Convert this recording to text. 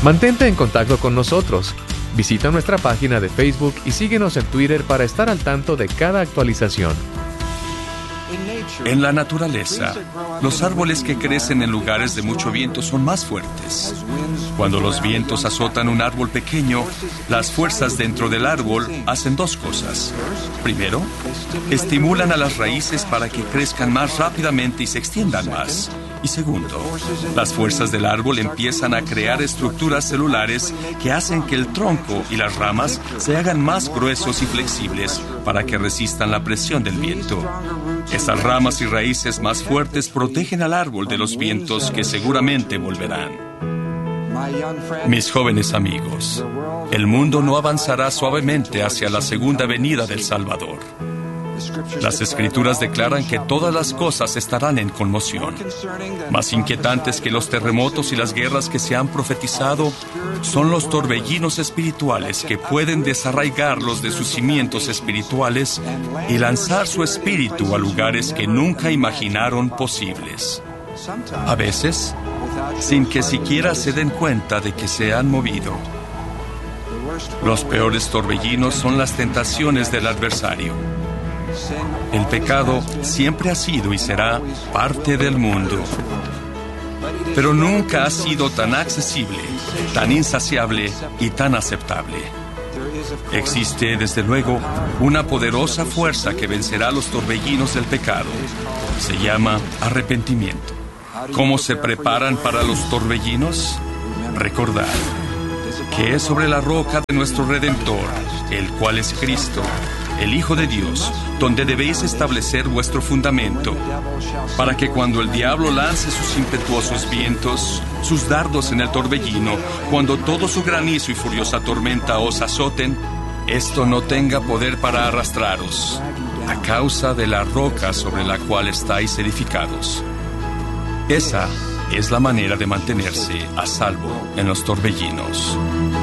Mantente en contacto con nosotros. Visita nuestra página de Facebook y síguenos en Twitter para estar al tanto de cada actualización. En la naturaleza, los árboles que crecen en lugares de mucho viento son más fuertes. Cuando los vientos azotan un árbol pequeño, las fuerzas dentro del árbol hacen dos cosas. Primero, estimulan a las raíces para que crezcan más rápidamente y se extiendan más. Y segundo, las fuerzas del árbol empiezan a crear estructuras celulares que hacen que el tronco y las ramas se hagan más gruesos y flexibles para que resistan la presión del viento. Esas ramas y raíces más fuertes protegen al árbol de los vientos que seguramente volverán. Mis jóvenes amigos, el mundo no avanzará suavemente hacia la segunda venida del Salvador. Las Escrituras declaran que todas las cosas estarán en conmoción. Más inquietantes que los terremotos y las guerras que se han profetizado son los torbellinos espirituales que pueden desarraigarlos de sus cimientos espirituales y lanzar su espíritu a lugares que nunca imaginaron posibles. A veces, sin que siquiera se den cuenta de que se han movido. Los peores torbellinos son las tentaciones del adversario. El pecado siempre ha sido y será parte del mundo, pero nunca ha sido tan accesible, tan insaciable y tan aceptable. Existe, desde luego, una poderosa fuerza que vencerá los torbellinos del pecado. Se llama arrepentimiento. ¿Cómo se preparan para los torbellinos? Recordad que es sobre la roca de nuestro Redentor, el cual es Cristo, el Hijo de Dios, donde debéis establecer vuestro fundamento, para que cuando el diablo lance sus impetuosos vientos, sus dardos en el torbellino, cuando todo su granizo y furiosa tormenta os azoten, esto no tenga poder para arrastraros, a causa de la roca sobre la cual estáis edificados. Esa es la manera de mantenerse a salvo en los torbellinos.